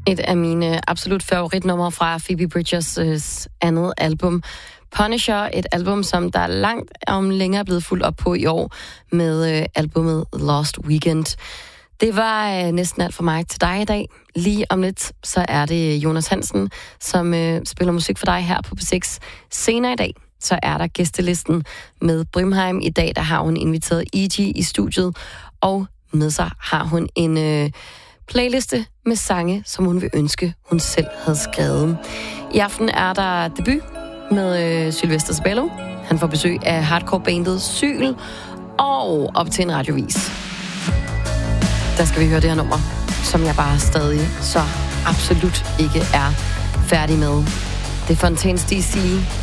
Et af mine absolut favoritnumre fra Phoebe Bridgers' andet album, Punisher, et album, som der langt om længere er blevet fuldt op på i år med albumet Lost Weekend. Det var næsten alt for mig til dig i dag. Lige om lidt, så er det Jonas Hansen, som spiller musik for dig her på P6. Senere i dag, så er der gæstelisten med Brimheim. I dag, der har hun inviteret E.G. i studiet, og med sig har hun en playliste med sange, som hun vil ønske, hun selv havde skrevet. I aften er der debut med Sylvester Sabello. Han får besøg af hardcore-bandet Syl, og op til en radiovis. Der skal vi høre det her nummer, som jeg bare stadig så absolut ikke er færdig med. Det er Fontaines DC.